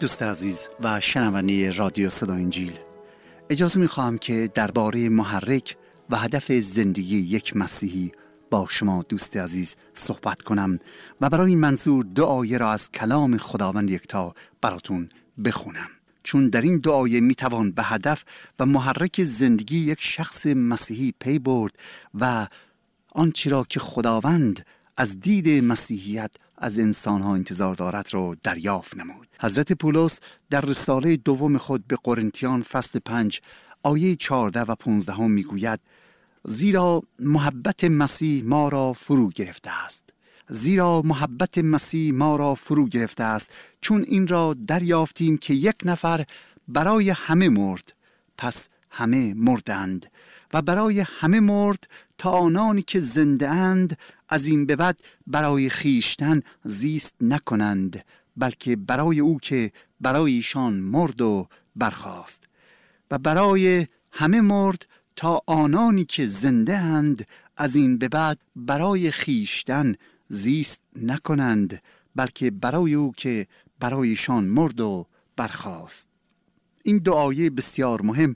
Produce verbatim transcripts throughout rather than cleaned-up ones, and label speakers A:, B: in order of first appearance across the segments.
A: دوست عزیز و شنونده رادیو صدای انجیل، اجازه می‌خواهم که درباره محرک و هدف زندگی یک مسیحی با شما دوست عزیز صحبت کنم و برای این منظور دو آیه را از کلام خداوند یکتا براتون بخونم، چون در این دو آیه میتوان به هدف و محرک زندگی یک شخص مسیحی پی برد و آنچه را که خداوند از دید مسیحیت از انسانها انتظار دارد را دریافت نمود. حضرت پولس در رساله دوم خود به قرنتیان فصل پنج آیه چهارده و پانزده هم میگوید: زیرا محبت مسیح ما را فرو گرفته است. زیرا محبت مسیح ما را فرو گرفته است چون این را دریافتیم که یک نفر برای همه مرد، پس همه مردند، و برای همه مرد تا آنانی که زنده اند از این به بعد برای خیشتن زیست نکنند، بلکه برای او که برای ایشان مرد و برخاست. و برای همه مرد تا آنانی که زنده اند از این به بعد برای خیشتن زیست نکنند، بلکه برای او که برای ایشان مرد و برخاست. این دو آیه بسیار مهم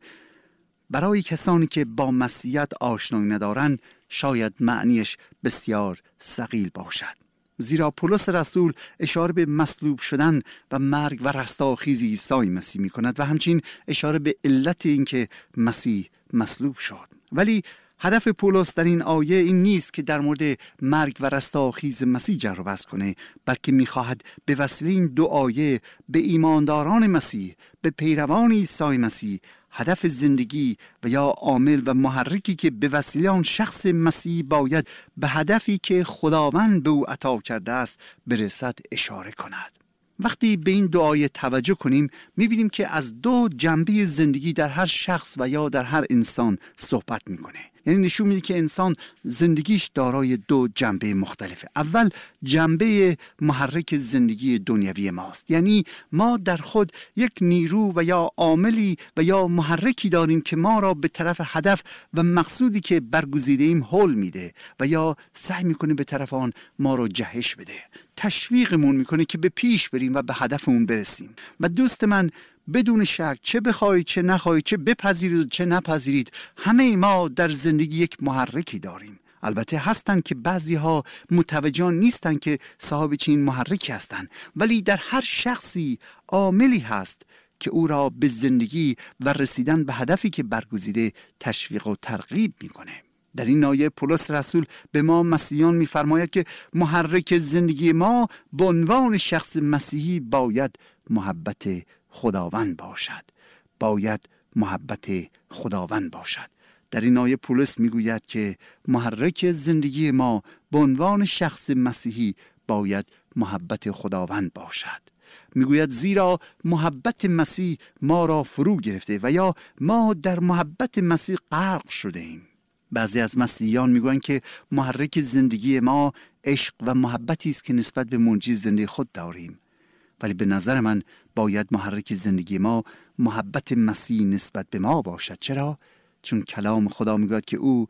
A: برای کسانی که با مسیحیت آشنایی ندارند شاید معنیش بسیار ثقیل باشد، زیرا پولس رسول اشاره به مصلوب شدن و مرگ و رستاخیز عیسی مسیح می کند و همچنین اشاره به علت اینکه مسیح مصلوب شد. ولی هدف پولس در این آیه این نیست که در مورد مرگ و رستاخیز مسیح جر و بحث کنه، بلکه می‌خواهد به وسیله این دو آیه به ایمانداران مسیح، به پیروان عیسی مسیح، هدف زندگی و یا عامل و محرکی که به وسیله آن شخص مسیح باید به هدفی که خداوند به او عطا کرده است برسد اشاره کند. وقتی به این دو آیه توجه کنیم می‌بینیم که از دو جنبه زندگی در هر شخص و یا در هر انسان صحبت می‌کنه. یعنی نشون میده که انسان زندگیش دارای دو جنبه مختلفه. اول جنبه محرک زندگی دنیوی ماست، یعنی ما در خود یک نیرو و یا عاملی و یا محرکی داریم که ما را به طرف هدف و مقصودی که برگزیده ایم هل میده و یا سعی میکنه به طرف آن ما را جهش بده، تشویقمون میکنه که به پیش بریم و به هدفمون برسیم. و دوست من، بدون شک چه بخواید چه نخواید، چه بپذیرید چه نپذیرید، همه ما در زندگی یک محرکی داریم. البته هستن که بعضی ها متوجه نیستن که صاحب چنین محرکی هستن، ولی در هر شخصی عاملی هست که او را به زندگی و رسیدن به هدفی که برگزیده تشویق و ترغیب میکنه. در این آیه پولس رسول به ما مسیحیان میفرماید که محرک زندگی ما به عنوان شخص مسیحی باید محبت خداوند باشد. باید محبت خداوند باشد. در این آیه پولس میگوید که محرک زندگی ما به عنوان شخص مسیحی باید محبت خداوند باشد. میگوید زیرا محبت مسیح ما را فرو گرفته و یا ما در محبت مسیح غرق شده ایم. بعضی از مسیحیان میگویند که محرک زندگی ما عشق و محبتی است که نسبت به منجی زندگی خود داریم، ولی به نظر من باید محرک زندگی ما محبت مسیح نسبت به ما باشد. چرا؟ چون کلام خدا میگوید که او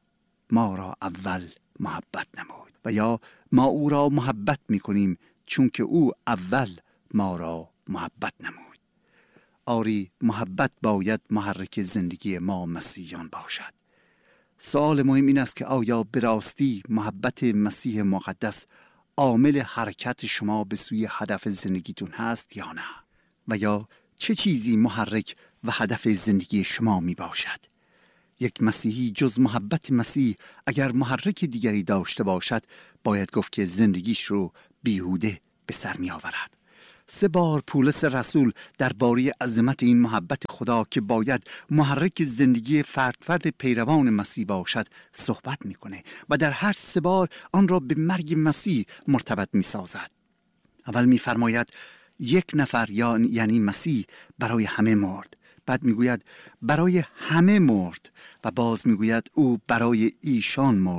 A: ما را اول محبت نمود و یا ما او را محبت میکنیم چون که او اول ما را محبت نمود. آری، محبت باید محرک زندگی ما مسیحیان باشد. سوال مهم این است که آیا به راستی محبت مسیح مقدس عامل حرکت شما به سوی هدف زندگیتون هست یا نه؟ و یا چه چیزی محرک و هدف زندگی شما می باشد؟ یک مسیحی جز محبت مسیح اگر محرک دیگری داشته باشد باید گفت که زندگیش رو بیهوده به سر می آورد. سه بار پولس رسول درباره عظمت این محبت خدا که باید محرک زندگی فرد فرد پیروان مسیح باشد صحبت میکنه و در هر سه بار آن را به مرگ مسیح مرتبط میسازد. اول میفرماید یک نفر یعنی مسیح برای همه مرد، بعد میگوید برای همه مرد و باز میگوید او برای ایشان مرد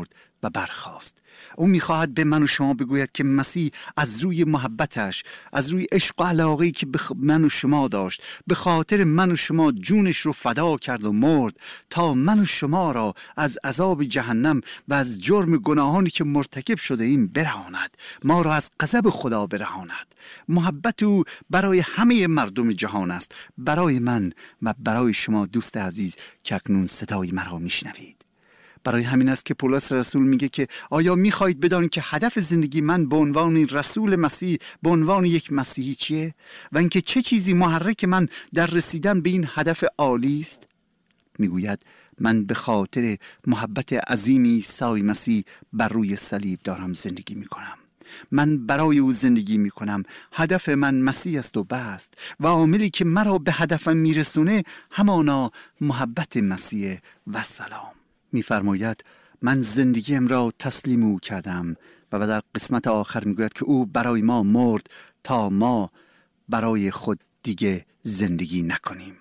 A: و برخاست. او میخواهد به من و شما بگوید که مسیح از روی محبتش، از روی عشق و علاقه‌ای که به من و شما داشت، به خاطر من و شما جونش رو فدا کرد و مرد تا من و شما را از عذاب جهنم و از جرم گناهانی که مرتکب شده ایم برهاند، ما را از غضب خدا برهاند. محبت او برای همه مردم جهان است، برای من و برای شما دوست عزیز که اکنون صدای مرا میشنوید. برای همین است که پولس رسول میگه که آیا میخواهید بدانید که هدف زندگی من به عنوان رسول مسیح، به عنوان یک مسیحی چیه؟ و اینکه چه چیزی محرک من در رسیدن به این هدف عالی است؟ میگوید من به خاطر محبت عظیم عیسی مسیح بر روی صلیب دارم زندگی میکنم. من برای او زندگی میکنم. هدف من مسیح است و بست، و عاملی که مرا به هدفم میرسونه همانا محبت مسیح و سلام. میفرماید من زندگیم را تسلیم او کردم، و در قسمت آخر میگوید که او برای ما مرد تا ما برای خود دیگه زندگی نکنیم.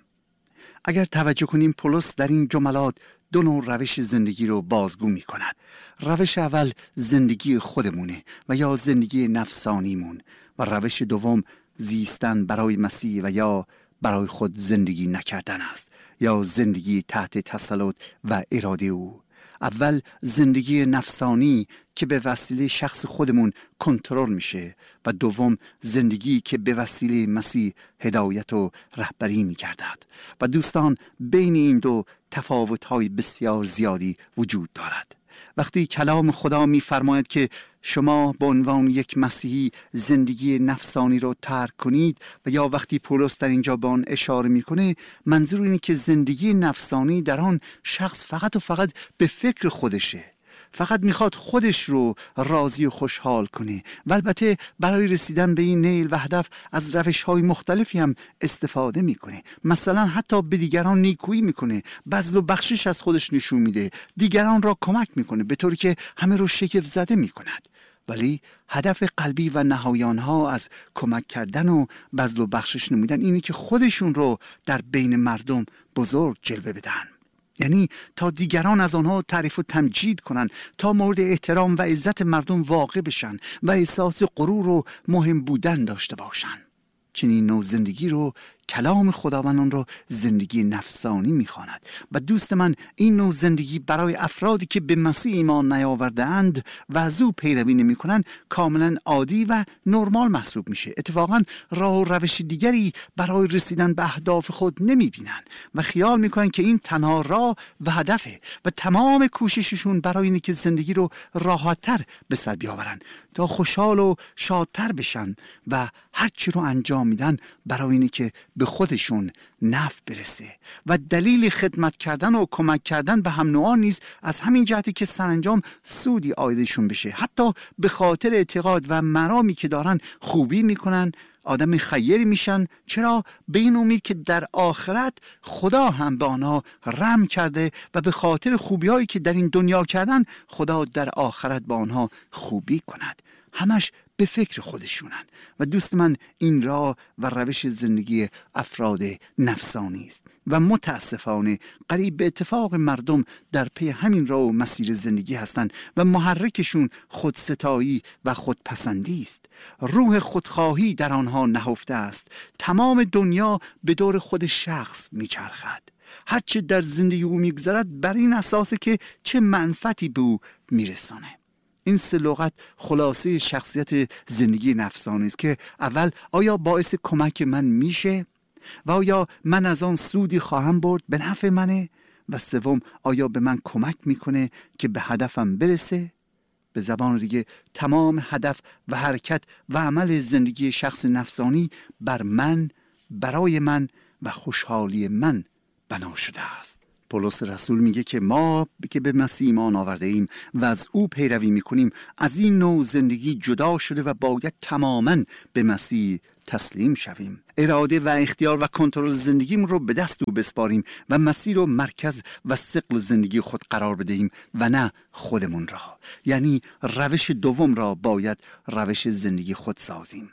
A: اگر توجه کنیم پولس در این جملات دو نوع روش زندگی رو بازگو می کند. روش اول زندگی خودمونه و یا زندگی نفسانیمون، و روش دوم زیستن برای مسیح و یا برای خود زندگی نکردن است، یا زندگی تحت تسلط و اراده او. اول زندگی نفسانی که به وسیله شخص خودمون کنترل میشه، و دوم زندگی که به وسیله مسیح هدایت و رهبری میگردد. و دوستان بین این دو تفاوت‌های بسیار زیادی وجود دارد. وقتی کلام خدا میفرماید که شما به عنوان یک مسیحی زندگی نفسانی رو ترک کنید، و یا وقتی پولس در اینجا به آن اشاره میکنه، منظور اینه که زندگی نفسانی در آن شخص فقط و فقط به فکر خودشه، فقط میخواد خودش رو راضی و خوشحال کنه، و البته برای رسیدن به این نیل و هدف از روش‌های مختلفی هم استفاده میکنه. مثلا حتی به دیگران نیکویی میکنه، بذل و بخشش از خودش نشون میده، دیگران را کمک میکنه به طوری که همه رو شگفت زده میکند. ولی هدف قلبی و نهایان ها از کمک کردن و بذل و بخشش نمودن اینه که خودشون رو در بین مردم بزرگ جلوه بدن، یعنی تا دیگران از آنها تعریف و تمجید کنن، تا مورد احترام و عزت مردم واقع بشن و احساس غرور و مهم بودن داشته باشن. چنین نوع زندگی رو کلام خداوند رو زندگی نفسانی میخواند. و دوست من این نوع زندگی برای افرادی که به مسیح ایمان نیاورده اند و از او پیروی نمی کنند کاملا عادی و نرمال محسوب میشه. اتفاقا راه و روش دیگری برای رسیدن به اهداف خود نمی بینن و خیال میکنن که این تنها راه و هدفه، و تمام کوشششون برای اینه که زندگی رو راحت‌تر به سر بیاورن تا خوشحال و شادتر بشن، و هرچی رو انجام میدن برای اینه که به خودشون نفع برسه. و دلیل خدمت کردن و کمک کردن به هم نوعان نیز از همین جهتی که سرانجام سودی عایدشون بشه، حتی به خاطر اعتقاد و مرامی که دارن خوبی میکنن، آدم خیری میشن. چرا؟ به این امید که در آخرت خدا هم به آنها رحم کرده و به خاطر خوبی هایی که در این دنیا کردن خدا در آخرت با آنها خوبی کند. همش به فکر خودشونن. و دوست من این راه و روش زندگی افراد نفسانی است و متاسفانه قریب به اتفاق مردم در پی همین راه و مسیر زندگی هستند و محرکشون خودستایی و خودپسندی است. روح خودخواهی در آنها نهفته است. تمام دنیا به دور خود شخص میچرخد. هرچه در زندگی او میگذرد بر این اساسه که چه منفعتی به او میرسانه. این سه لغت خلاصه شخصیت زندگی نفسانی است که اول آیا باعث کمک من میشه و آیا من از آن سودی خواهم برد به نفع منه، و سوم آیا به من کمک میکنه که به هدفم برسه. به زبان دیگه تمام هدف و حرکت و عمل زندگی شخص نفسانی بر من، برای من و خوشحالی من بنا شده است. پولس رسول میگه که ما که به مسیح ایمان آورده ایم و از او پیروی میکنیم از این نوع زندگی جدا شده و باید تماماً به مسیح تسلیم شویم. اراده و اختیار و کنترل زندگیمون رو به دست او بسپاریم و مسیح رو مرکز و ثقل زندگی خود قرار بدهیم و نه خودمون را. یعنی روش دوم را باید روش زندگی خود سازیم.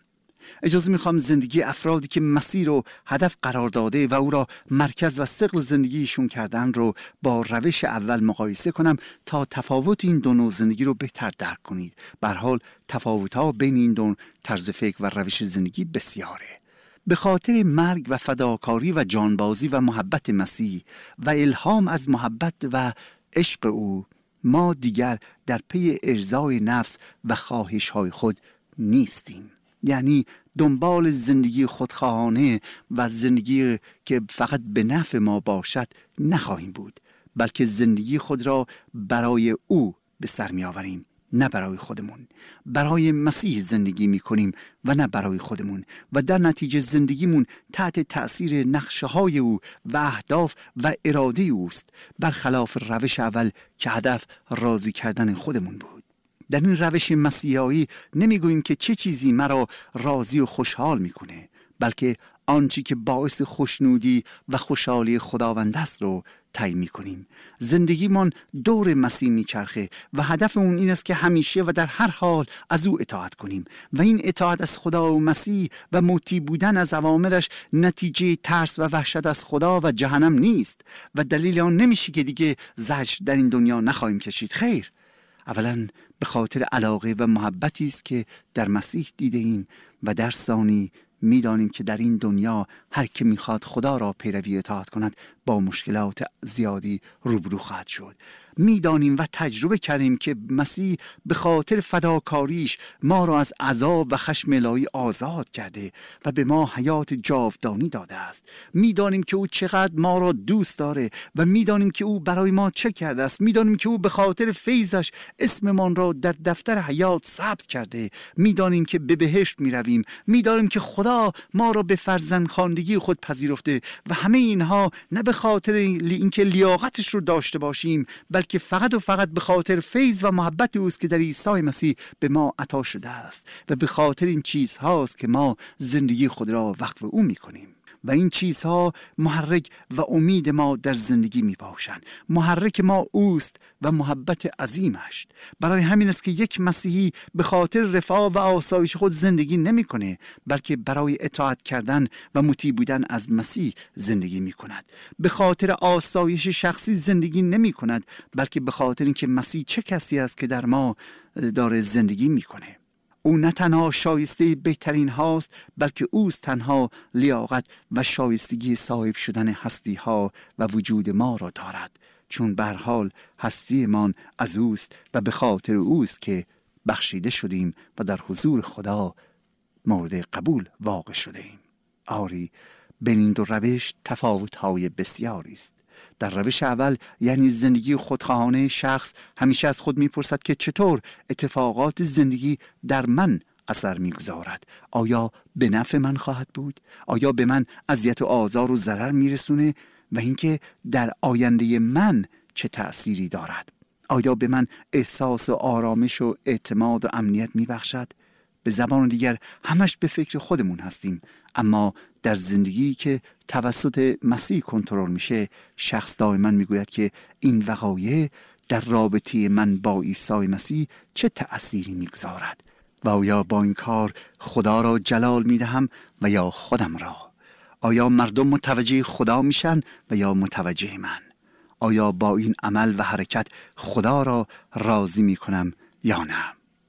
A: اجازه میخوام زندگی افرادی که مسیر رو هدف قرار داده و او را مرکز و ثقل زندگیشون کردن رو با روش اول مقایسه کنم تا تفاوت این دو نوع زندگی رو بهتر درک کنید. به هر حال تفاوت‌ها بین این دو طرز فکر و روش زندگی بسیاره. به خاطر مرگ و فداکاری و جانبازی و محبت مسیح و الهام از محبت و عشق او، ما دیگر در پی ارضای نفس و خواهش‌های خود نیستیم. یعنی دنبال زندگی خودخواهانه و زندگی که فقط به نفع ما باشد نخواهیم بود، بلکه زندگی خود را برای او به سر می آوریم، نه برای خودمون. برای مسیح زندگی می کنیم و نه برای خودمون و در نتیجه زندگیمون تحت تأثیر نقشه های او و اهداف و اراده اوست، برخلاف روش اول که هدف راضی کردن خودمون بود. در این روش مسیحایی نمیگوییم که چه چیزی مرا راضی و خوشحال میکنه، بلکه آنچه که باعث خوشنودی و خوشحالی خداوند است رو تعیین میکنیم. زندگیمان دور مسیح میچرخه و هدف اون این است که همیشه و در هر حال از او اطاعت کنیم و این اطاعت از خدا و مسیح و مطیع بودن از اوامرش نتیجه ترس و وحشت از خدا و جهنم نیست و دلیل آن نمیشه که دیگه زجر در این دنیا نخواهیم کشید. خیر، اولا به خاطر علاقه و محبتی است که در مسیح دیده ایم و در ثانی میدانیم که در این دنیا هر که میخواد خدا را پیروی اطاعت کند با مشکلات زیادی روبرو خواهد شد. میدانیم و تجربه کردیم که مسیح به خاطر فداکاریش ما را از عذاب و خشم الهی آزاد کرده و به ما حیات جاودانی داده است. میدانیم که او چقدر ما را دوست داره و میدانیم که او برای ما چه کرده است. میدانیم که او به خاطر فیضش اسممان را در دفتر حیات ثبت کرده. میدانیم که به بهشت میرویم. میدانیم که خدا ما را به فرزندخواندگی خود پذیرفته و همه اینها نه به خاطر اینکه لیاقتش رو داشته باشیم، بلکه فقط و فقط به خاطر فیض و محبت اوست که در عیسی مسیح به ما عطا شده است و به خاطر این چیز هاست که ما زندگی خود را وقف او می کنیم و این چیزها محرک و امید ما در زندگی می باشند. محرک ما اوست و محبت عظیمش. برای همین است که یک مسیحی به خاطر رفاه و آسایش خود زندگی نمی کنه، بلکه برای اطاعت کردن و مطیع بودن از مسیح زندگی می کند. به خاطر آسایش شخصی زندگی نمی کند، بلکه به خاطر اینکه مسیح چه کسی است که در ما داره زندگی می کنه. او نه تنها شایسته بهترین هاست، بلکه اوست تنها لیاقت و شایستگی صاحب شدن هستی ها و وجود ما را دارد، چون به هر حال هستی من از اوست و به خاطر اوست که بخشیده شدیم و در حضور خدا مورد قبول واقع شده ایم. آری، بین این دو روش تفاوت های بسیاری است. در روش اول یعنی زندگی خودخواهانه، شخص همیشه از خود میپرسد که چطور اتفاقات زندگی در من اثر میگذارد. آیا به نفع من خواهد بود؟ آیا به من اذیت و آزار و ضرر میرسونه؟ و اینکه در آینده من چه تأثیری دارد؟ آیا به من احساس و آرامش و اعتماد و امنیت میبخشد؟ به زبان دیگر همش به فکر خودمون هستیم، اما در زندگی که توسط مسیح کنترل میشه، شخص دائما میگوید که این وقایع در رابطه من با عیسی مسیح چه تأثیری میگذارد و آیا با این کار خدا را جلال میدهم و یا خودم را؟ آیا مردم متوجه خدا میشن و یا متوجه من؟ آیا با این عمل و حرکت خدا را راضی میکنم یا نه؟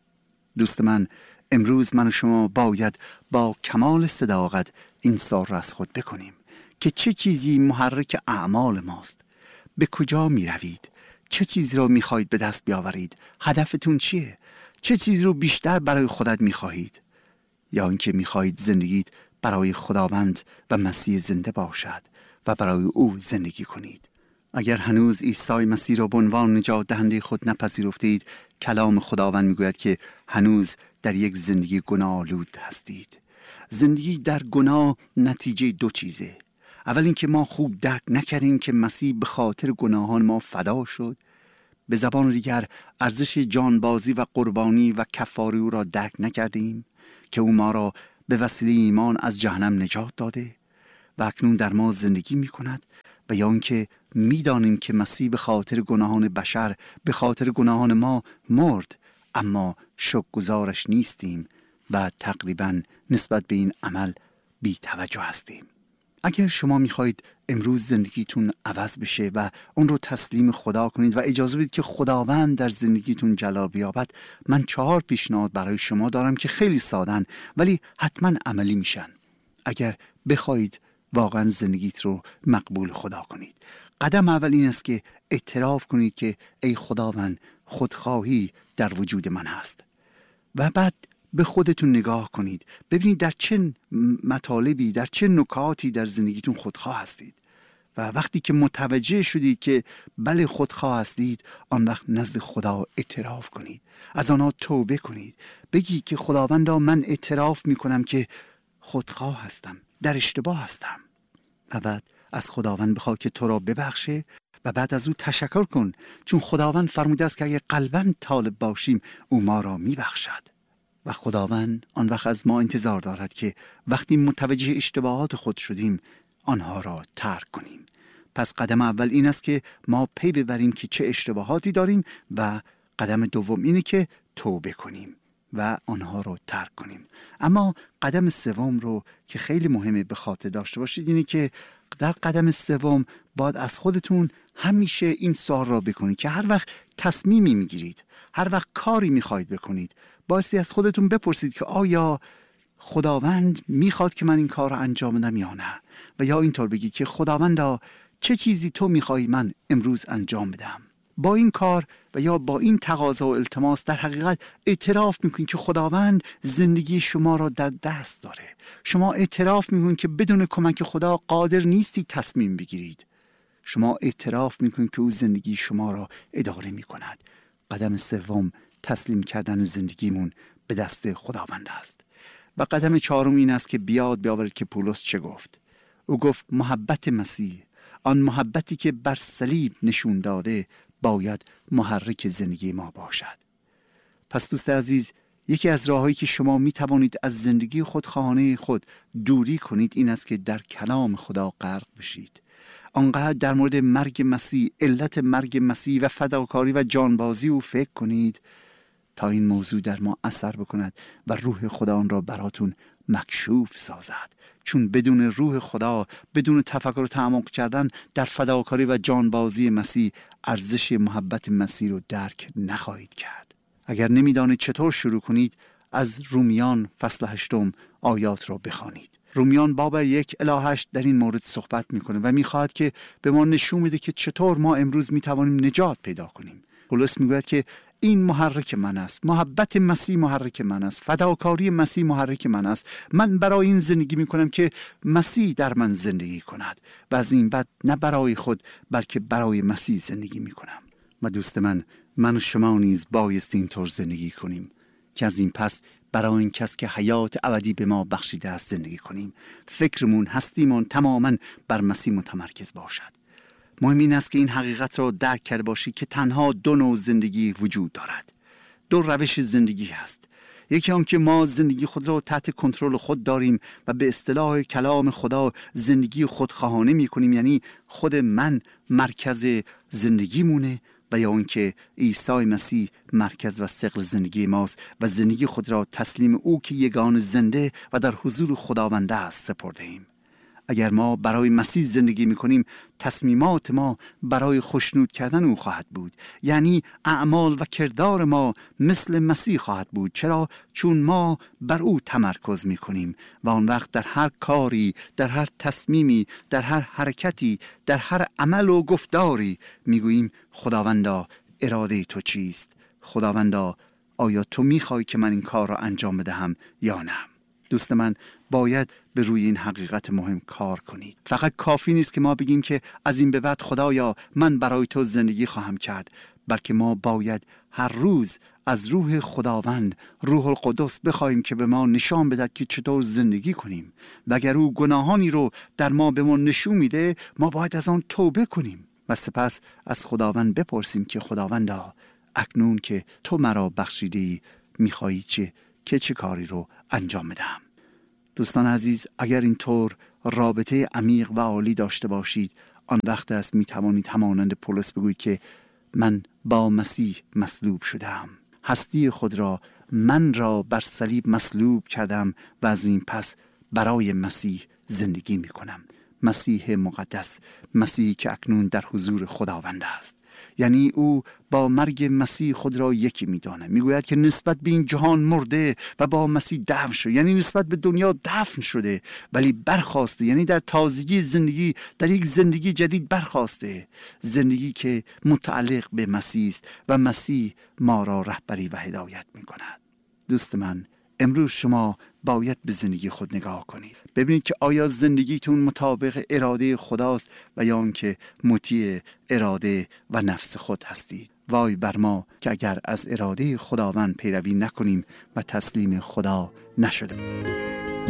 A: دوست من، امروز من و شما باید با کمال صداقت این سوال را از خود بکنیم که چه چیزی محرک اعمال ماست؟ به کجا می روید؟ چه چیزی را می خواهید به دست بیاورید؟ هدفتون چیه؟ چه چیزی رو بیشتر برای خودت می خواهید؟ یا اینکه می خواهید زندگیت برای خداوند و مسیح زنده باشد و برای او زندگی کنید؟ اگر هنوز عیسی مسیح را به عنوان نجات دهنده خود نپذیرفتید، کلام خداوند میگوید که هنوز در یک زندگی گناه‌آلود هستید. زندگی در گناه نتیجه دو چیزه. اول اینکه ما خوب درک نکردیم که مسیح به خاطر گناهان ما فدا شد. به زبان دیگر ارزش جانبازی و قربانی و کفاره او را درک نکردیم که او ما را به وسیله ایمان از جهنم نجات داده و اکنون در ما زندگی می کند. و یا اینکه میدانیم که مسیح به خاطر گناهان بشر، به خاطر گناهان ما مرد، اما شکرگزارش نیستیم و تقریبا نسبت به این عمل بی توجه هستیم. اگر شما میخواهید امروز زندگیتون عوض بشه و اون رو تسلیم خدا کنید و اجازه بدید که خداوند در زندگیتون جلال بیابد، من چهار پیشنهاد برای شما دارم که خیلی سادن ولی حتما عملی میشن اگر بخواهید واقعا زندگیت رو مقبول خدا کنید. قدم اول این است که اعتراف کنید که ای خداوند، خودخواهی در وجود من هست. و بعد به خودتون نگاه کنید، ببینید در چه مطالبی، در چه نکاتی در زندگیتون خودخواه هستید. و وقتی که متوجه شدید که بله خودخواه هستید، آن وقت نزد خدا اعتراف کنید، از آنها توبه کنید، بگید که خداوندا من اعتراف میکنم که خودخواه هستم، در اشتباه هستم. و بعد از خداوند بخواه که تو را ببخشه و بعد از او تشکر کن، چون خداوند فرموده است که اگر قلباً طالب باشیم او ما را میبخشد. و خداوند آن وقت از ما انتظار دارد که وقتی متوجه اشتباهات خود شدیم آنها را ترک کنیم. پس قدم اول این است که ما پی ببریم که چه اشتباهاتی داریم و قدم دوم اینه که توبه کنیم و آنها رو ترک کنیم. اما قدم سوم رو که خیلی مهمه به خاطر داشته باشید اینه که در قدم سوم باید از خودتون همیشه این سوال را بکنید که هر وقت تصمیمی میگیرید، هر وقت کاری میخواید بکنید، بایستی از خودتون بپرسید که آیا خداوند میخواد که من این کار رو انجام بدم یا نه؟ و یا اینطور بگید که خداوندا چه چیزی تو میخوای من امروز انجام بدم؟ با این کار و یا با این تقاضا و التماس در حقیقت اعتراف میکنید که خداوند زندگی شما را در دست داره. شما اعتراف میکنید که بدون کمک خدا قادر نیستی تصمیم بگیرید. شما اعتراف میکنید که او زندگی شما را اداره میکند. قدم سوم تسلیم کردن زندگیمون به دست خداوند است. و قدم چهارم این است که بیاد بیاورید که پولس چه گفت. او گفت محبت مسیح، آن محبتی که بر صلیب نشون داده، باید محرک زندگی ما باشد. پس دوست عزیز، یکی از راههایی که شما می توانید از زندگی خودخواهانه خود دوری کنید این است که در کلام خدا غرق بشید. آنقدر در مورد مرگ مسیح، علت مرگ مسیح و فداکاری و جانبازی او فکر کنید تا این موضوع در ما اثر بکند و روح خدا آن را براتون مکشوف سازد. چون بدون روح خدا، بدون تفکر و تعمق کردن در فداکاری و جانبازی مسیح، ارزش محبت مسیح رو درک نخواهید کرد. اگر نمیدانید چطور شروع کنید، از رومیان فصل هشتم آیات را بخوانید. رومیان باب یک الی هشت در این مورد صحبت میکنه و میخواهد که به ما نشون بده که چطور ما امروز میتوانیم نجات پیدا کنیم. پولس میگوید که این محرک من است، محبت مسیح محرک من است، فداکاری مسیح محرک من است. من برای این زندگی میکنم که مسیح در من زندگی کند و از این بعد نه برای خود بلکه برای مسیح زندگی میکنم. و دوست من، من و شما نیز بایست اینطور زندگی کنیم که از این پس برای این کس که حیات ابدی به ما بخشیده است زندگی کنیم. فکرمون، هستیمون تماما بر مسیح متمرکز باشد. مهم این است که این حقیقت را درک کرده باشی که تنها دو نوع زندگی وجود دارد. دو روش زندگی هست. یکی آن که ما زندگی خود را تحت کنترل خود داریم و به اصطلاح کلام خدا زندگی خودخواهانه می کنیم، یعنی خود من مرکز زندگی مونه، و یا اون که عیسی مسیح مرکز و ثقل زندگی ماست و زندگی خود را تسلیم او که یگان زنده و در حضور خداوند است سپرده ایم. اگر ما برای مسیح زندگی میکنیم، تصمیمات ما برای خوشنود کردن او خواهد بود، یعنی اعمال و کردار ما مثل مسیح خواهد بود. چرا؟ چون ما بر او تمرکز میکنیم و آن وقت در هر کاری، در هر تصمیمی، در هر حرکتی، در هر عمل و گفتاری میگوییم خداوندا اراده تو چیست؟ خداوندا آیا تو میخوای که من این کار را انجام بدهم یا نه؟ دوست من، باید به روی این حقیقت مهم کار کنید. فقط کافی نیست که ما بگیم که از این به بعد خدایا من برای تو زندگی خواهم کرد، بلکه ما باید هر روز از روح خداوند، روح القدس بخوایم که به ما نشان بدهد که چطور زندگی کنیم. و اگر او گناهانی رو در ما به ما نشون میده، ما باید از آن توبه کنیم و سپس از خداوند بپرسیم که خداوندا اکنون که تو مرا بخشیدی، میخوایی چه که چه کاری رو انجام بدم. دوستان عزیز، اگر اینطور رابطه عمیق و عالی داشته باشید، آن وقت است می توانید همانند پولس بگویید که من با مسیح مصلوب شدم. هستی خود را من را بر صلیب مصلوب کردم و از این پس برای مسیح زندگی می کنم. مسیح مقدس، مسیحی که اکنون در حضور خداوند است. یعنی او با مرگ مسیح خود را یکی می‌داند. میگوید که نسبت به این جهان مرده و با مسیح دفن شد، یعنی نسبت به دنیا دفن شده ولی برخاسته، یعنی در تازگی زندگی، در یک زندگی جدید برخاسته، زندگی که متعلق به مسیح است و مسیح ما را رهبری و هدایت می‌کند. دوست من، امروز شما باید به زندگی خود نگاه کنید، ببینید که آیا زندگیتون مطابق اراده خداست و یا آنکه مطیع اراده و نفس خود هستید. وای بر ما که اگر از اراده خداوند پیروی نکنیم و تسلیم خدا نشده.